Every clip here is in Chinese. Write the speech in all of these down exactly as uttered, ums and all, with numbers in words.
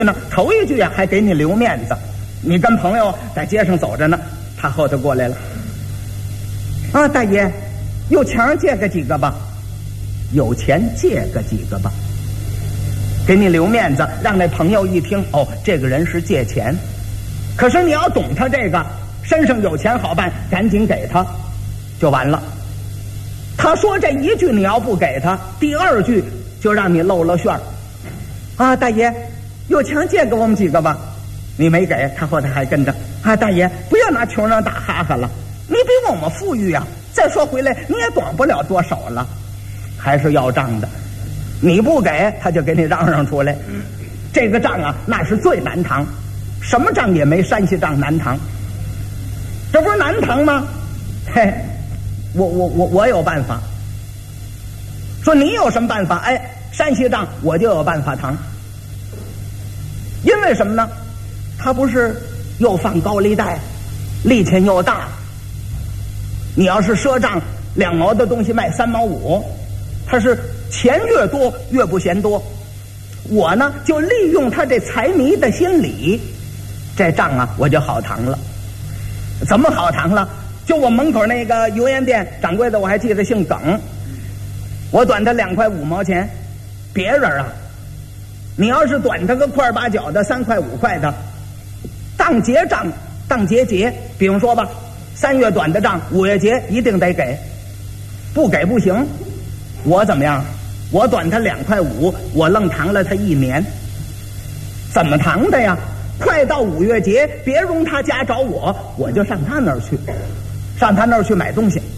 呢，头一句啊还给你留面子，你跟朋友在街上走着呢，他后头过来了，啊，大爷，有钱借个几个吧，有钱借个几个吧，给你留面子，让那朋友一听，哦，这个人是借钱。可是你要懂他这个，身上有钱好办，赶紧给他，就完了。他说这一句你要不给他，第二句就让你露了馅儿。啊，大爷，有钱借给我们几个吧，你没给，他后头还跟着，啊，大爷，不要拿穷人打哈哈了，你比我们富裕啊，再说回来你也短不了多少了，还是要账的。你不给他就给你嚷嚷出来，这个账啊那是最难扛，什么账也没山西账难扛，这不是难扛吗？嘿，我我我我有办法。说你有什么办法？哎，山西账我就有办法扛。因为什么呢？他不是又放高利贷，利钱又大。你要是赊账两毛的东西卖三毛五，他是钱越多越不嫌多。我呢就利用他这财迷的心理，这账啊我就好扛了。怎么好扛了？就我门口那个油盐店掌柜的，我还记得姓耿，我短他两块五毛钱。别人啊，你要是短他个块八角的三块五块的，当结账当结结，比方说吧，三月短的账五月结一定得给，不给不行。我怎么样？我短他两块五，我愣扛了他一年。怎么扛的呀？快到五月节，别容他家找我，我就上他那儿去，上他那儿去买东西，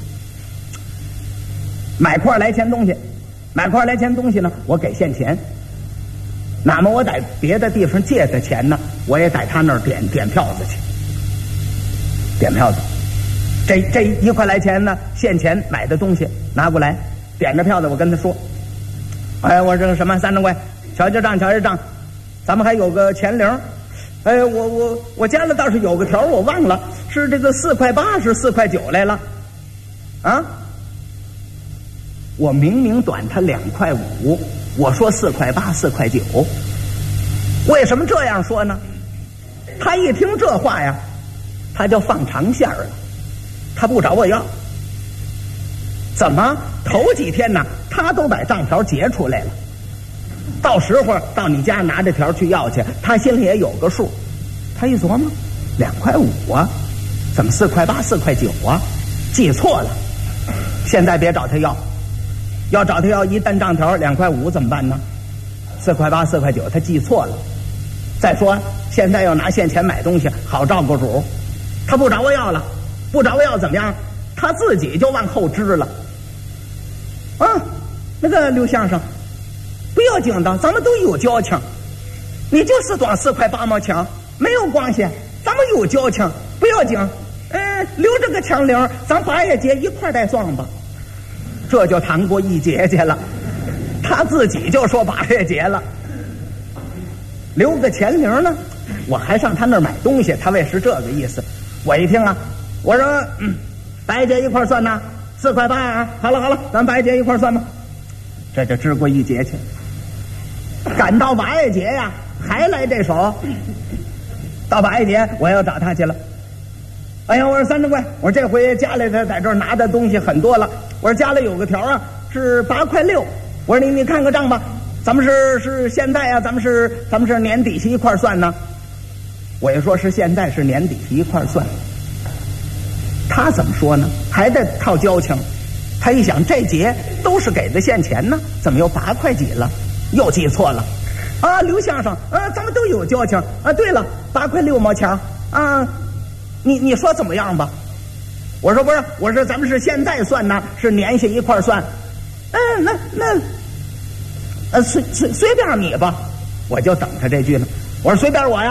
买块来钱东西，买块来钱东西呢，我给现钱。那么我在别的地方借的钱呢，我也在他那儿点点票子去，点票子。这这一块来钱呢，现钱买的东西拿过来，点着票子，我跟他说，哎，我这个什么三掌柜，瞧瞧账，瞧瞧账，咱们还有个钱零。哎，我我我家里倒是有个条，我忘了是这个四块八是四块九来了，啊！我明明短他两块五，我说四块八四块九，为什么这样说呢？他一听这话呀，他就放长线了，他不找我要。怎么头几天呢，他都把账条结出来了。到时候到你家拿着条去要去，他心里也有个数。他一琢磨，两块五啊，怎么四块八四块九啊？记错了。现在别找他要，要找他要一单账条两块五怎么办呢？四块八四块九他记错了。再说现在要拿现钱买东西，好照顾主。他不找我要了，不找我要怎么样？他自己就往后支了。啊，那个刘先生。不要紧的，咱们都有交情，你就是短四块八毛钱没有关系，咱们有交情，不要紧。嗯，留着个钱零，咱八月节一块带算吧。这就谈过一节去了，他自己就说八月节了。留个钱零呢，我还上他那儿买东西，他为是这个意思。我一听啊，我说嗯，八月节一块算呐，四块八啊，好了好了，咱八月节一块算吧。这就支过一节去。赶到八月节呀，还来这手。到八月节，我要找他去了。哎呀，我说三掌柜，我说这回家里头在这儿拿的东西很多了。我说家里有个条啊，是八块六。我说你你看个账吧，咱们是是现在呀、啊，咱们是咱们是年底是一块算呢。我也说是现在是年底是一块算。他怎么说呢？还得靠交情。他一想，这节都是给的现钱呢，怎么又八块几了？又记错了。啊，刘先生，啊，咱们都有交情啊。对了，八块六毛钱啊，你你说怎么样吧？我说不是，我说咱们是现在算呢，是年下一块算。嗯，那那，呃，随随随便你吧，我就等他这句呢。我说随便我呀。